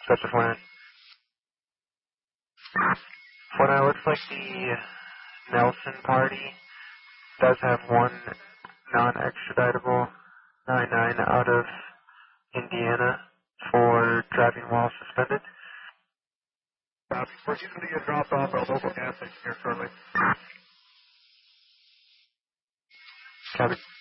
That's the plan. What it looks like the Nelson party does have one non-extraditable 99 out of Indiana for driving while suspended. We're going to get dropped off at a local gas station here shortly. Copy.